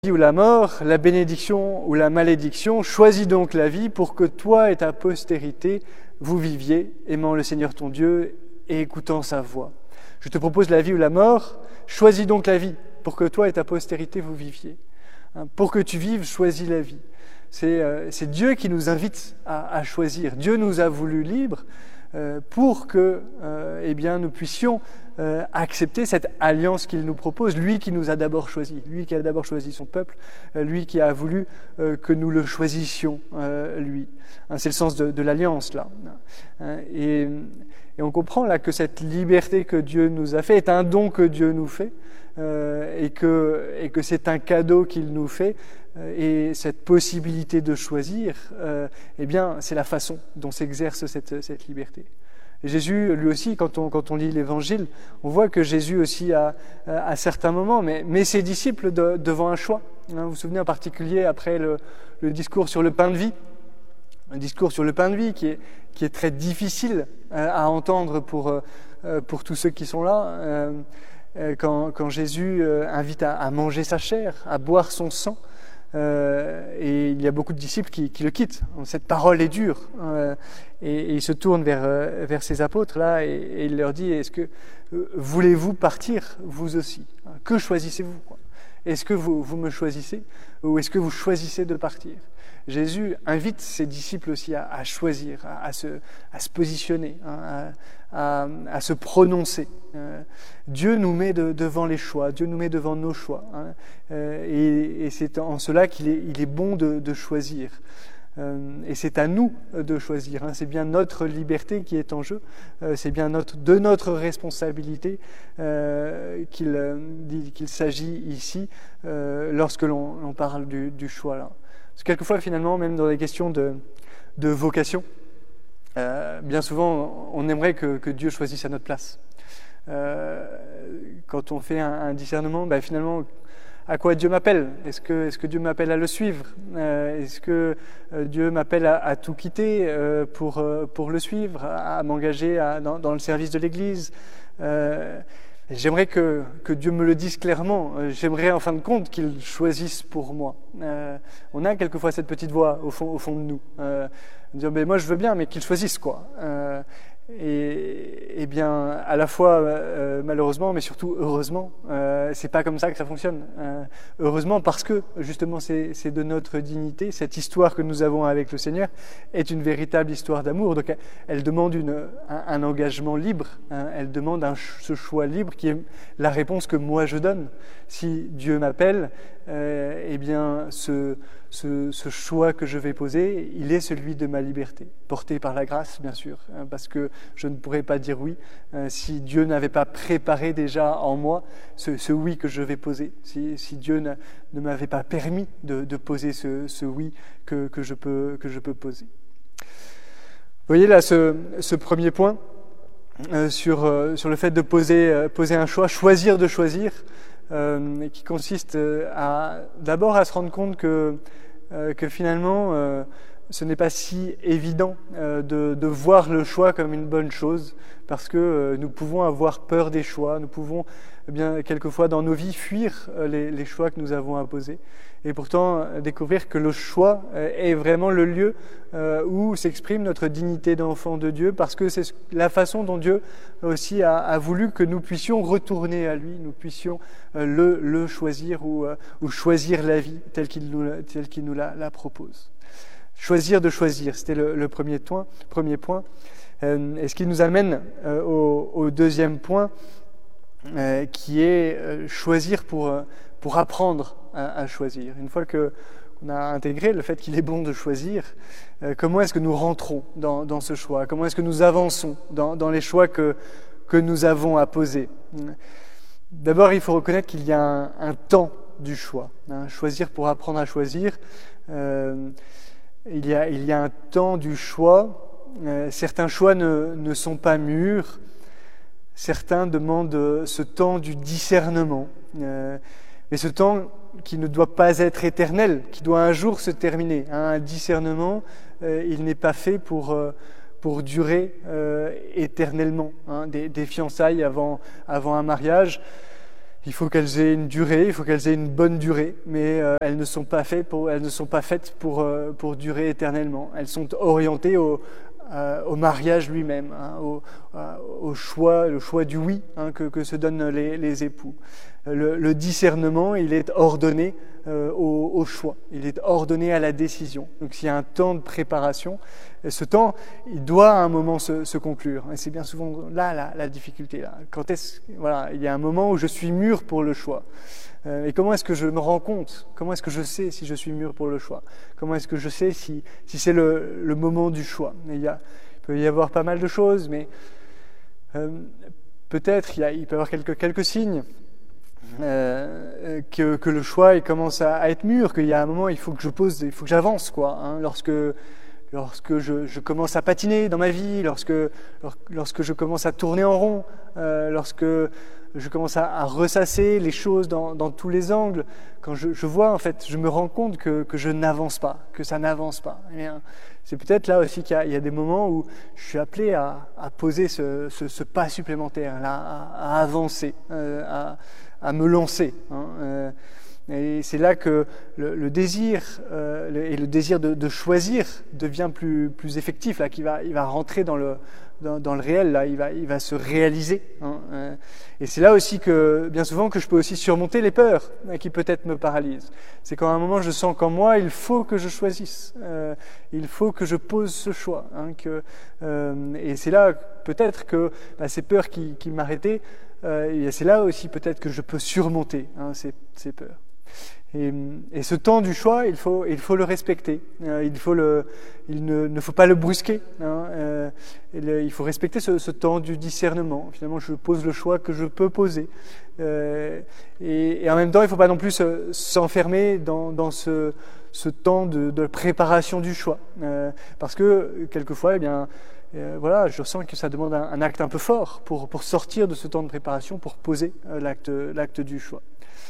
ou la mort, la bénédiction ou la malédiction, choisis donc la vie pour que toi et ta postérité, vous viviez, aimant le Seigneur ton Dieu et écoutant sa voix. Je te propose la vie ou la mort, choisis donc la vie pour que toi et ta postérité, vous viviez. Pour que tu vives, choisis la vie. C'est Dieu qui nous invite à choisir. Dieu nous a voulu libres pour que nous puissions accepter cette alliance qu'il nous propose, lui qui nous a d'abord choisis, lui qui a d'abord choisi son peuple, lui qui a voulu que nous le choisissions, lui. C'est le sens de l'alliance, là. Et on comprend là que cette liberté que Dieu nous a fait est un don que Dieu nous fait, et que c'est un cadeau qu'il nous fait, et cette possibilité de choisir, c'est la façon dont s'exerce cette liberté. Et Jésus, lui aussi, quand on lit l'Évangile, on voit que Jésus aussi, à certains moments, met ses disciples devant un choix. Vous vous souvenez en particulier après le discours sur le pain de vie, un discours sur le pain de vie qui est très difficile à entendre pour tous ceux qui sont là, quand Jésus invite à manger sa chair, à boire son sang. Et il y a beaucoup de disciples qui le quittent. Cette parole est dure, et il se tourne vers ses apôtres là, et il leur dit: est-ce que voulez-vous partir vous aussi? Que choisissez-vous, quoi? Est-ce que vous me choisissez, ou est-ce que vous choisissez de partir? Jésus invite ses disciples aussi à choisir, à se positionner, à se prononcer. Dieu nous met devant les choix, Dieu nous met devant nos choix, et c'est en cela qu'il est bon de choisir. Et c'est à nous de choisir, c'est bien notre liberté qui est en jeu, c'est bien de notre responsabilité qu'il s'agit ici, lorsque l'on parle du choix là. Parce que quelquefois, finalement, même dans les questions de vocation, bien souvent, on aimerait que Dieu choisisse à notre place. Quand on fait un discernement, finalement, à quoi Dieu m'appelle? Est-ce que Dieu m'appelle à le suivre? Est-ce que Dieu m'appelle à tout quitter pour le suivre, à m'engager dans le service de l'Église? J'aimerais que Dieu me le dise clairement. J'aimerais en fin de compte qu'il choisisse pour moi. On a quelquefois cette petite voix au fond de nous. Dire, moi je veux bien, mais qu'il choisisse, quoi. Et bien, à la fois malheureusement, mais surtout heureusement, c'est pas comme ça que ça fonctionne. Heureusement, parce que justement c'est de notre dignité. Cette histoire que nous avons avec le Seigneur est une véritable histoire d'amour. Donc elle demande un engagement libre. Elle demande ce choix libre qui est la réponse que moi je donne. Si Dieu m'appelle, ce choix que je vais poser, il est celui de ma liberté, porté par la grâce, bien sûr, parce que je ne pourrais pas dire oui si Dieu n'avait pas préparé déjà en moi ce oui que je vais poser, si Dieu ne m'avait pas permis de poser ce oui que je peux poser. Vous voyez là ce premier point sur le fait de poser un choix, choisir de choisir, qui consiste d'abord à se rendre compte que finalement ce n'est pas si évident de voir le choix comme une bonne chose, parce que nous pouvons avoir peur des choix, nous pouvons quelquefois dans nos vies fuir les choix que nous avons à poser, et pourtant découvrir que le choix est vraiment le lieu où s'exprime notre dignité d'enfant de Dieu, parce que c'est la façon dont Dieu aussi a voulu que nous puissions retourner à lui, nous puissions le choisir ou choisir la vie telle qu'il nous la propose. Choisir de choisir, c'était le premier point. Et ce qui nous amène au deuxième point, qui est choisir pour apprendre à choisir. Une fois qu'on a intégré le fait qu'il est bon de choisir, comment est-ce que nous rentrons dans ce choix? Comment est-ce que nous avançons dans les choix que nous avons à poser? D'abord, il faut reconnaître qu'il y a un temps du choix. Choisir pour apprendre à choisir. Il y a un temps du choix. Certains choix ne sont pas mûrs. Certains demandent ce temps du discernement. Mais ce temps qui ne doit pas être éternel, qui doit un jour se terminer. Un discernement, il n'est pas fait pour durer éternellement. Des fiançailles avant un mariage, Il faut qu'elles aient une durée, il faut qu'elles aient une bonne durée, mais elles ne sont pas faites pour durer éternellement. Elles sont orientées au mariage lui-même, hein, au choix, le choix du oui, hein, que se donnent les époux. Le discernement, il est ordonné au choix, il est ordonné à la décision. Donc s'il y a un temps de préparation, et ce temps, il doit à un moment se conclure. Et c'est bien souvent là la difficulté. Là. Il y a un moment où je suis mûr pour le choix. Et comment est-ce que je me rends compte? Comment est-ce que je sais si je suis mûr pour le choix? Comment est-ce que je sais si c'est le moment du choix? Il peut y avoir pas mal de choses, mais peut-être il peut y avoir quelques signes que le choix il commence à être mûr, qu'il y a un moment il faut que j'avance, quoi. Hein, lorsque je commence à patiner dans ma vie, lorsque je commence à tourner en rond, lorsque je commence à ressasser les choses dans tous les angles, quand je vois, en fait, je me rends compte que je n'avance pas, que ça n'avance pas. Et bien, c'est peut-être là aussi qu'il y a des moments où je suis appelé à poser ce pas supplémentaire, là, à avancer, à me lancer. Hein, et c'est là que le désir et le désir de choisir devient plus effectif, là, il va rentrer dans le réel, là, il va se réaliser. Hein, et c'est là aussi que, bien souvent, que je peux aussi surmonter les peurs qui peut-être me paralysent. C'est quand à un moment je sens qu'en moi, il faut que je choisisse, il faut que je pose ce choix. Hein, et c'est là peut-être que ces peurs qui m'arrêtaient, c'est là aussi peut-être que je peux surmonter, hein, ces peurs. Et ce temps du choix, il faut le respecter. Il ne faut pas le brusquer. Hein, il faut respecter ce temps du discernement. Finalement, je pose le choix que je peux poser. Et en même temps, il ne faut pas non plus s'enfermer dans ce temps de préparation du choix. Parce que, quelquefois, je sens que ça demande un acte un peu fort pour sortir de ce temps de préparation, pour poser l'acte du choix.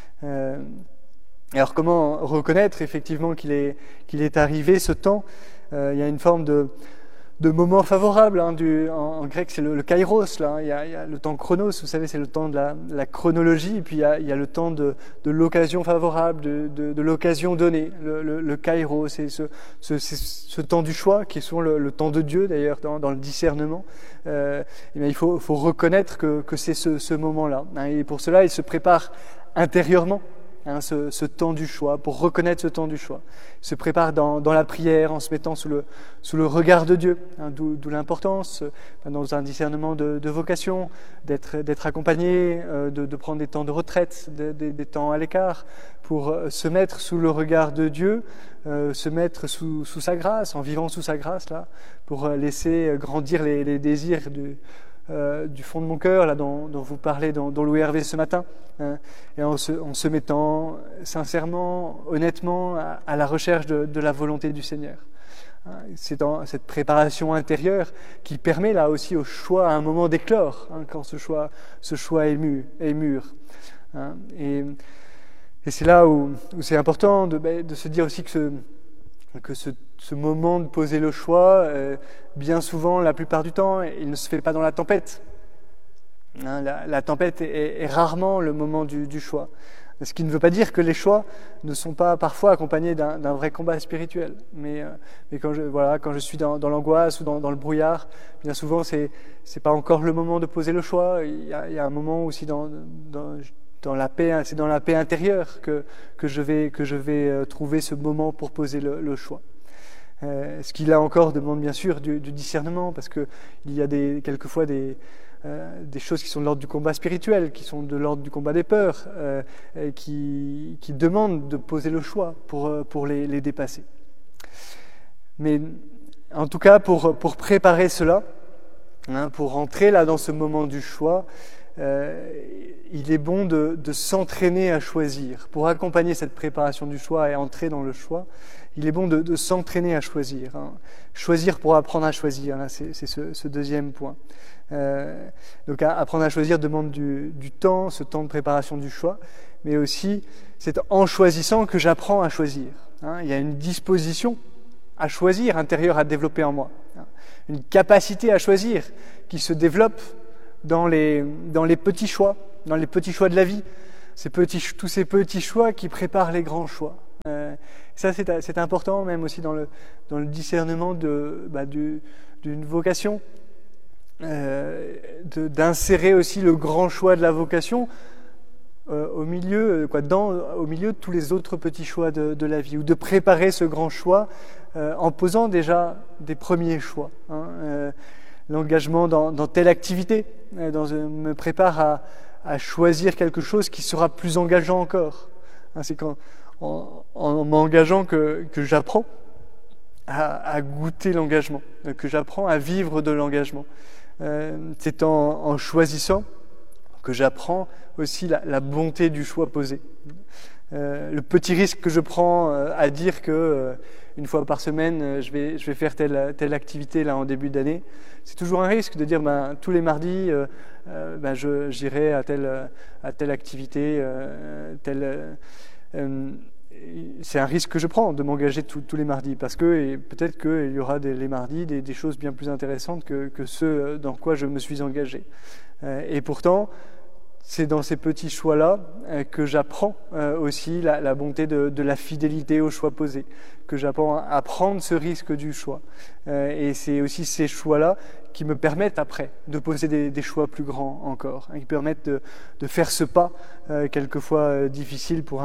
Alors comment reconnaître effectivement qu'il est arrivé ce temps? Il y a une forme de moment favorable, hein, en grec c'est le kairos, là, hein, il y a le temps chronos, vous savez, c'est le temps de la chronologie, et puis il y a le temps de l'occasion favorable, de l'occasion donnée, le kairos, c'est ce temps du choix qui est souvent le temps de Dieu d'ailleurs dans le discernement. Il faut reconnaître que c'est ce moment-là, hein, et pour cela il se prépare intérieurement. Hein, ce temps du choix, pour reconnaître ce temps du choix. Il se prépare dans la prière en se mettant sous le regard de Dieu, hein, d'où l'importance, dans un discernement de vocation, d'être accompagné, de prendre des temps de retraite, des temps à l'écart, pour se mettre sous le regard de Dieu, se mettre sous sa grâce, en vivant sous sa grâce, là, pour laisser grandir les désirs du fond de mon cœur, là, dont vous parlez dans Louis Hervé ce matin, hein, et en se mettant sincèrement, honnêtement à la recherche de la volonté du Seigneur. Hein, c'est dans cette préparation intérieure qui permet là aussi au choix à un moment d'éclore, hein, quand ce choix est mûr. Hein, et c'est là où c'est important de se dire aussi que ce moment de poser le choix, bien souvent, la plupart du temps, il ne se fait pas dans la tempête. Hein, la tempête est rarement le moment du choix. Ce qui ne veut pas dire que les choix ne sont pas parfois accompagnés d'un vrai combat spirituel. Mais quand je suis dans l'angoisse ou dans le brouillard, bien souvent, c'est pas encore le moment de poser le choix. Il y a un moment aussi dans la paix, c'est dans la paix intérieure que je vais trouver ce moment pour poser le choix. Ce qui là encore demande bien sûr du discernement, parce que il y a quelquefois des choses qui sont de l'ordre du combat spirituel, qui sont de l'ordre du combat des peurs, qui demandent de poser le choix pour les dépasser. Mais en tout cas, pour préparer cela, hein, pour rentrer là dans ce moment du choix, il est bon de s'entraîner à choisir. Pour accompagner cette préparation du choix et entrer dans le choix, il est bon de s'entraîner à choisir. Hein. Choisir pour apprendre à choisir, là, c'est ce deuxième point. Donc apprendre à choisir demande du temps, ce temps de préparation du choix, mais aussi c'est en choisissant que j'apprends à choisir. Hein. Il y a une disposition à choisir intérieure à développer en moi. Hein. Une capacité à choisir qui se développe dans les petits choix de la vie. tous ces petits choix qui préparent les grands choix. Ça, c'est important, même aussi dans le discernement d'une vocation, d'insérer aussi le grand choix de la vocation au milieu de tous les autres petits choix de la vie, ou de préparer ce grand choix en posant déjà des premiers choix. L'engagement dans telle activité me prépare à choisir quelque chose qui sera plus engageant encore. C'est en m'engageant que j'apprends à goûter l'engagement, que j'apprends à vivre de l'engagement. C'est en choisissant que j'apprends aussi la bonté du choix posé. Le petit risque que je prends à dire que une fois par semaine je vais faire telle activité là en début d'année, c'est toujours un risque de dire tous les mardis j'irai à telle activité, c'est un risque que je prends de m'engager tous les mardis, parce que peut-être qu'il y aura les mardis des choses bien plus intéressantes que ceux dans quoi je me suis engagé. Et pourtant, c'est dans ces petits choix-là que j'apprends aussi la bonté de la fidélité aux choix posés, que j'apprends à prendre ce risque du choix. Et c'est aussi ces choix-là qui me permettent après de poser des choix plus grands encore, qui permettent de faire ce pas quelquefois difficile pour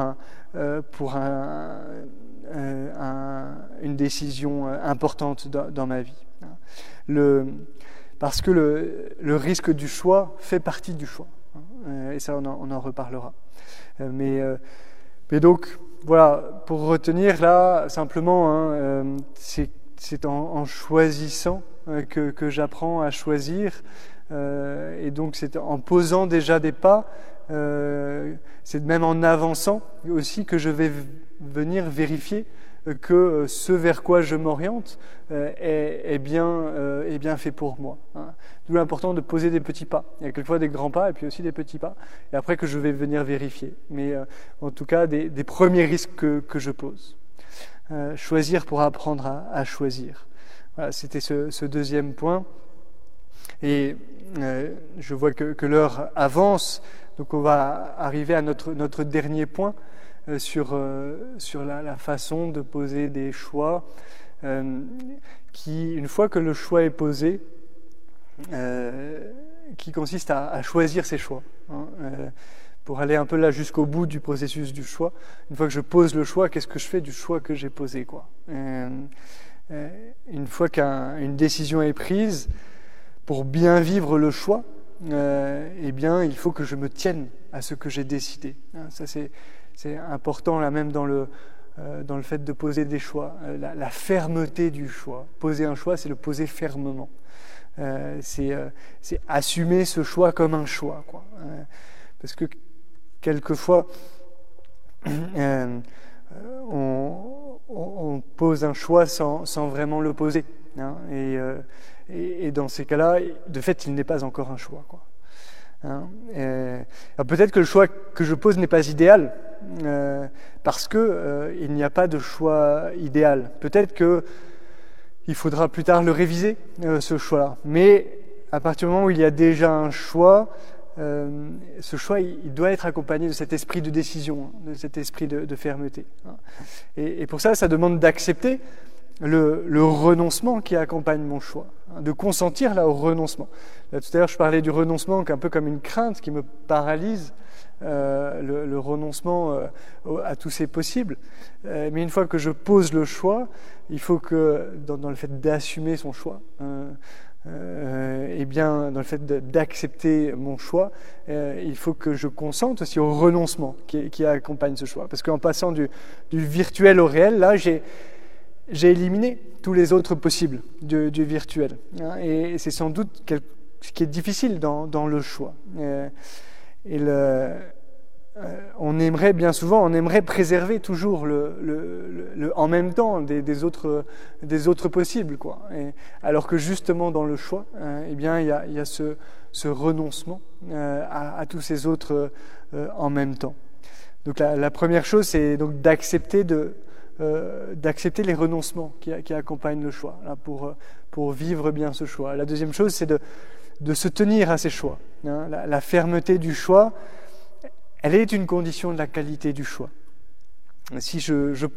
une décision importante dans ma vie. Parce que le risque du choix fait partie du choix. Et ça, on en reparlera. Mais donc, voilà, pour retenir là, simplement, c'est en choisissant que j'apprends à choisir. Et donc, c'est en posant déjà des pas, c'est même en avançant aussi que je vais venir vérifier que ce vers quoi je m'oriente est bien fait pour moi. D'où l'important de poser des petits pas. Il y a quelquefois des grands pas et puis aussi des petits pas, et après que je vais venir vérifier. Mais en tout cas, des premiers risques que je pose. Choisir pour apprendre à choisir. Voilà, c'était ce deuxième point. Et je vois que l'heure avance, donc on va arriver à notre dernier point sur la façon de poser des choix qui, une fois que le choix est posé, qui consiste à choisir ses choix. Pour aller un peu là jusqu'au bout du processus du choix, une fois que je pose le choix, qu'est-ce que je fais du choix que j'ai posé, quoi. Une fois qu'une décision est prise, pour bien vivre le choix, il faut que je me tienne à ce que j'ai décidé. Ça, c'est important là même dans le fait de poser des choix, la fermeté du choix. Poser un choix, c'est le poser fermement. C'est assumer ce choix comme un choix, quoi. Parce que quelquefois, on pose un choix sans vraiment le poser. Et dans ces cas-là, de fait, il n'est pas encore un choix, quoi. Alors peut-être que le choix que je pose n'est pas idéal, parce que il n'y a pas de choix idéal. Peut-être que il faudra plus tard le réviser, ce choix-là. Mais à partir du moment où il y a déjà un choix, ce choix il doit être accompagné de cet esprit de décision, de cet esprit de fermeté. Et pour ça demande d'accepter le renoncement qui accompagne mon choix, de consentir là au renoncement. Là, tout à l'heure, je parlais du renoncement un peu comme une crainte qui me paralyse, le renoncement à tous ces possibles. Mais une fois que je pose le choix, il faut que, dans le fait d'assumer son choix, dans le fait d'accepter mon choix, il faut que je consente aussi au renoncement qui accompagne ce choix. Parce qu'en passant du virtuel au réel, là, j'ai éliminé tous les autres possibles du virtuel. Et c'est sans doute ce qui est difficile dans le choix. On aimerait bien souvent, préserver toujours le en même temps des autres possibles, quoi. Alors que justement dans le choix, il y a ce renoncement à tous ces autres en même temps. Donc la première chose, c'est donc d'accepter les renoncements qui accompagnent le choix, là, pour vivre bien ce choix. La deuxième chose, c'est de se tenir à ces choix. La fermeté du choix, elle est une condition de la qualité du choix. Si je